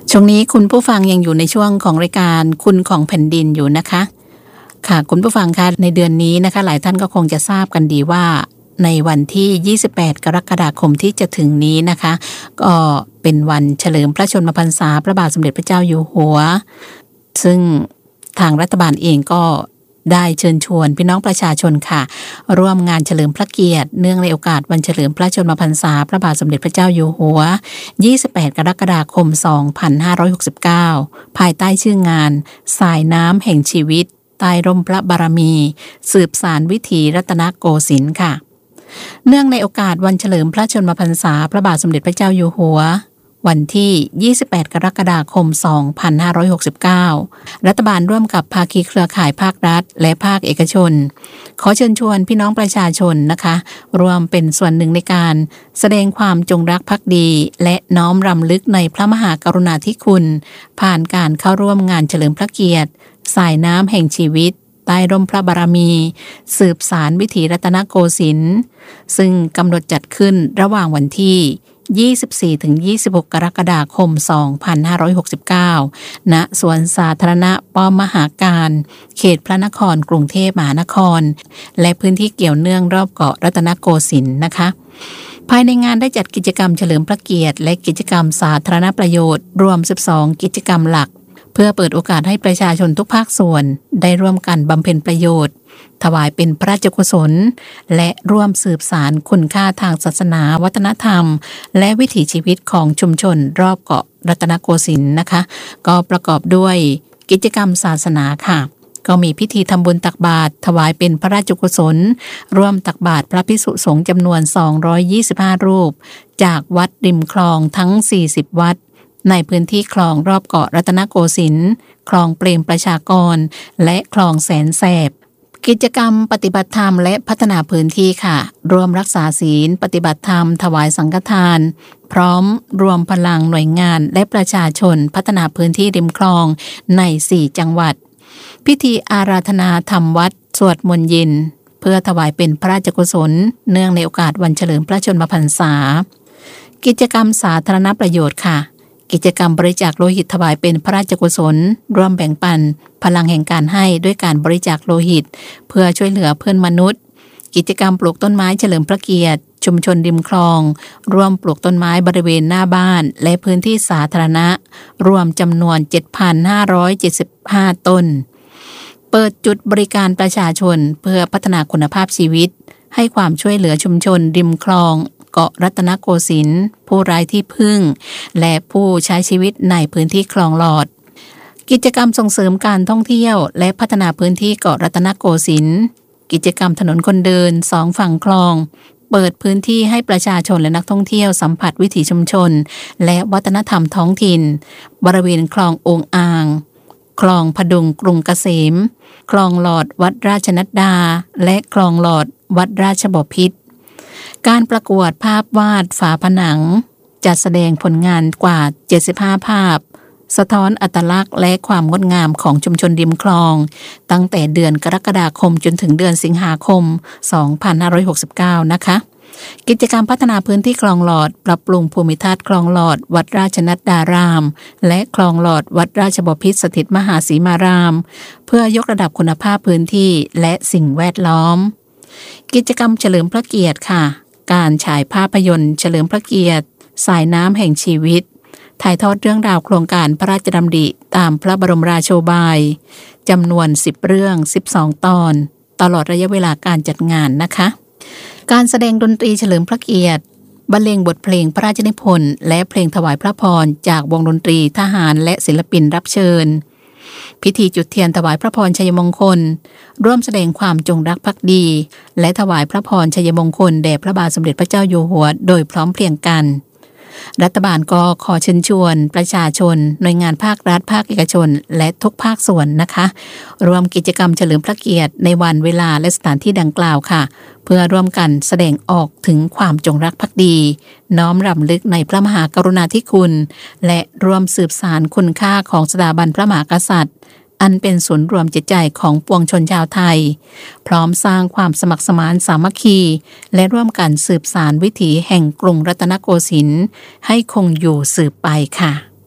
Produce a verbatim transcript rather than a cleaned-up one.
ช่วงนี้คุณผู้ฟังยังอยู่ในช่วงของรายการคุณของแผ่นดินอยู่นะคะค่ะคุณผู้ฟังคะในเดือนนี้นะคะหลายท่านก็คงจะทราบกันดีว่าในวันที่ยี่สิบแปดกรกฎาคมที่จะถึงนี้นะคะก็เป็นวันเฉลิมพระชนมพรรษาพระบาทสมเด็จพระเจ้าอยู่หัวซึ่งทางรัฐบาลเองก็ได้เชิญชวนพี่น้องประชาชนค่ะร่วมงานเฉลิมพระเกียรติเนื่องในโอกาสวันเฉลิมพระชนมพรรษาพระบาทสมเด็จพระเจ้าอยู่หัวยี่สิบแปดกรกฎาคมสองพันห้าร้อยหกสิบเก้าภายใต้ชื่องานสายน้ำแห่งชีวิตใต้ร่มพระบารมีสืบสานวิถีรัตนโกสินทร์ค่ะเนื่องในโอกาสวันเฉลิมพระชนมพรรษาพระบาทสมเด็จพระเจ้าอยู่หัววันที่ยี่สิบแปดกรกฎาคมสองพันห้าร้อยหกสิบเก้ารัฐบาลร่วมกับภาคีเครือข่ายภาครัฐและภาคเอกชนขอเชิญชวนพี่น้องประชาชนนะคะรวมเป็นส่วนหนึ่งในการแสดงความจงรักภักดีและน้อมรำลึกในพระมหากรุณาธิคุณผ่านการเข้าร่วมงานเฉลิมพระเกียรติสายน้ำแห่งชีวิตใต้ร่มพระบารมีสืบสานวิถีรัตนโกสินทร์ซึ่งกำหนดจัดขึ้นระหว่างวันที่ยี่สิบสี่ถึงยี่สิบหกกรกฎาคมสองพันห้าร้อยหกสิบเก้าณสวนสาธารณะป้อมมหาการเขตพระนครกรุงเทพมหานครและพื้นที่เกี่ยวเนื่องรอบเกาะรัตนโกสินทร์นะคะภายในงานได้จัดกิจกรรมเฉลิมพระเกียรติและกิจกรรมสาธารณประโยชน์รวมสิบสองกิจกรรมหลักเพื่อเปิดโอกาสให้ประชาชนทุกภาคส่วนได้ร่วมกันบำเพ็ญประโยชน์ถวายเป็นพระราชกุศลและร่วมสืบสานคุณค่าทางศาสนาวัฒนธรรมและวิถีชีวิตของชุมชนรอบเกาะรัตนโกสินทร์นะคะก็ประกอบด้วยกิจกรรมศาสนาค่ะก็มีพิธีทำบุญตักบาตรถวายเป็นพระราชกุศลร่วมตักบาตรพระภิกษุสงฆ์จำนวนสองร้อยยี่สิบห้ารูปจากวัดริมคลองทั้งสี่สิบวัดในพื้นที่คลองรอบเกาะรัตนโกสินทร์คลองเปรมประชากรและคลองแสนแสบกิจกรรมปฏิบัติธรรมและพัฒนาพื้นที่ค่ะรวมรักษาศีลปฏิบัติธรรมถวายสังฆทานพร้อมรวมพลังหน่วยงานและประชาชนพัฒนาพื้นที่ริมคลองในสี่จังหวัดพิธีอาราธนาธรรมวัดสวดมนต์เย็นเพื่อถวายเป็นพระราชกุศลเนื่องในโอกาสวันเฉลิมพระชนมพรรษากิจกรรมสาธารณประโยชน์ค่ะกิจกรรมบริจาคโลหิตถวายเป็นพระราชกุศลร่วมแบ่งปันพลังแห่งการให้ด้วยการบริจาคโลหิตเพื่อช่วยเหลือเพื่อนมนุษย์กิจกรรมปลูกต้นไม้เฉลิมพระเกียรติชุมชนริมคลองร่วมปลูกต้นไม้บริเวณหน้าบ้านและพื้นที่สาธารณะรวมจำนวน เจ็ดพันห้าร้อยเจ็ดสิบห้า ต้นเปิดจุดบริการประชาชนเพื่อพัฒนาคุณภาพชีวิตให้ความช่วยเหลือชุมชนริมคลองเกาะรัตนโกสินทร์ผู้ไร้ที่พึ่งและผู้ใช้ชีวิตในพื้นที่คลองหลอดกิจกรรมส่งเสริมการท่องเที่ยวและพัฒนาพื้นที่เกาะรัตนโกสินทร์กิจกรรมถนนคนเดินสองฝั่งคลองเปิดพื้นที่ให้ประชาชนและนักท่องเที่ยวสัมผัสวิถีชุมชนและวัฒนธรรมท้องถิ่นบริเวณคลององอ่างคลองพดุงกรุงเกษมคลองหลอดวัดราชนัดดาและคลองหลอดวัดราชบพิตรการประกวดภาพวาดฝาผนังจัดแสดงผลงานกว่าเจ็ดสิบห้าภาพสะท้อนอัตลักษณ์และความงดงามของชุมชนริมคลองตั้งแต่เดือนกรกฎาคมจนถึงเดือนสิงหาคมสองพันห้าร้อยหกสิบเก้านะคะกิจกรรมพัฒนาพื้นที่คลองหลอดปรับปรุงภูมิทัศน์คลองหลอดวัดราชนัดดารามและคลองหลอดวัดราชบพิตรสถิตมหาสีมารามเพื่อยกระดับคุณภาพพื้นที่และสิ่งแวดล้อมกิจกรรมเฉลิมพระเกียรติค่ะการฉายภาพยนตร์เฉลิมพระเกียรติสายน้ำแห่งชีวิตถ่ายทอดเรื่องราวโครงการพระราชดำริตามพระบรมราโชบายจำนวนสิบเรื่องสิบสองตอนตลอดระยะเวลาการจัดงานนะคะการแสดงดนตรีเฉลิมพระเกียรติบรรเลงบทเพลงพระราชนิพนธ์และเพลงถวายพระพรจากวงดนตรีทหารและศิลปินรับเชิญพิธีจุดเทียนถวายพระพรชัยมงคลร่วมแสดงความจงรักภักดีและถวายพระพรชัยมงคลแด่พระบาทสมเด็จพระเจ้าอยู่หัวโดยพร้อมเพรียงกันรัฐบาลก็ขอเชิญชวนประชาชนหน่วยงานภาครัฐภาคเอกชนและทุกภาคส่วนนะคะรวมกิจกรรมเฉลิมพระเกียรติในวันเวลาและสถานที่ดังกล่าวค่ะเพื่อร่วมกันแสดงออกถึงความจงรักภักดีน้อมรำลึกในพระมหากรุณาธิคุณและร่วมสืบสานคุณค่าของสถาบันพระมหากษัตริย์อันเป็นศูนย์รวมจิตใจของปวงชนชาวไทยพร้อมสร้างความสมัครสมานสามัคคีและร่วมกันสืบสานวิถีแห่งกรุงรัตนโกสินทร์ให้คงอยู่สืบไปค่ะ